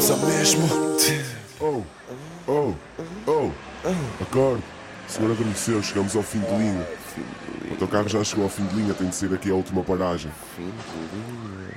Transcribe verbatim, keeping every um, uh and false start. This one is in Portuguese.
Só mesmo. Oh, oh, oh, acorde. Senhor adormeceu, chegamos ao fim de linha. O teu carro já chegou ao fim de linha, tem de ser aqui a última paragem. Fim de linha.